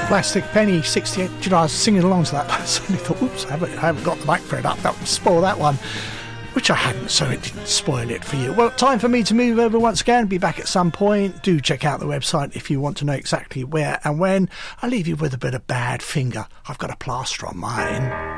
Plastic Penny 68. Do you know, I was singing along to that, but I suddenly thought, oops, I haven't got the microphone up. That would spoil that one, which I hadn't, so it didn't spoil it for you. Well, time for me to move over once again, be back at some point. Do check out the website if you want to know exactly where and when. I'll leave you with a bit of Badfinger. I've got a plaster on mine.